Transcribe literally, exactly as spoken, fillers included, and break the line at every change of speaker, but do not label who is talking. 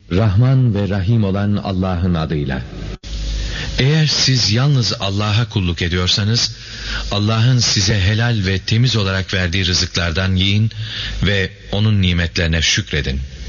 Rahman ve Rahim olan Allah'ın adıyla.
Eğer siz yalnız Allah'a kulluk ediyorsanız, Allah'ın size helal ve temiz olarak verdiği rızıklardan yiyin ve onun nimetlerine şükredin.